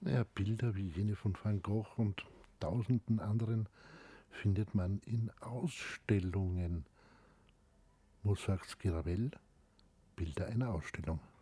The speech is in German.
Ja, Bilder wie jene von Van Gogh und tausenden anderen findet man in Ausstellungen. Wo sagt's Giravel? Bilder einer Ausstellung.